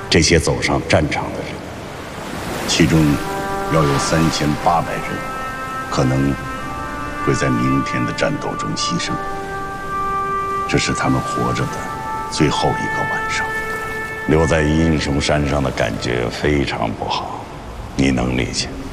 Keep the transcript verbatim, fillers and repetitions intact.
这些走上战场的人，其中要有三千八百人可能会在明天的战斗中牺牲。这是他们活着的最后一个晚上。留在英雄山上的感觉非常不好，你能理解。